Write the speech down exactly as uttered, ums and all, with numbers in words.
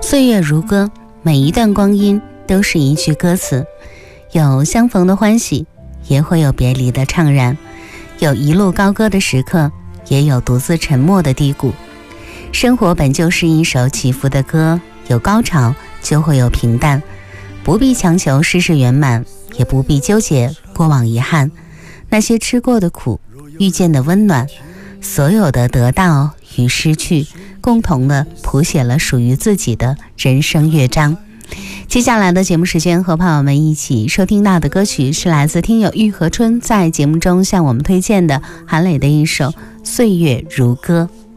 岁月如歌，每一段光阴都是一句歌词，有相逢的欢喜，也会有别离的怅然，有一路高歌的时刻，也有独自沉默的低谷。生活本就是一首起伏的歌，有高潮就会有平淡，不必强求世事圆满，也不必纠结过往遗憾。那些吃过的苦，遇见的温暖，所有的得到与失去，共同的谱写了属于自己的人生乐章。接下来的节目时间，和朋友们一起收听到的歌曲是来自听友玉和春在节目中向我们推荐的韩磊的一首《岁月如歌》。